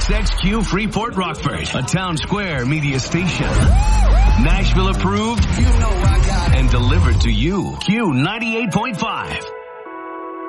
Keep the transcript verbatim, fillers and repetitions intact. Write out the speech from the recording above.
X X Q Freeport Rockford, a Town Square media station. Nashville approved You know I got it. and delivered to you. Q ninety-eight point five.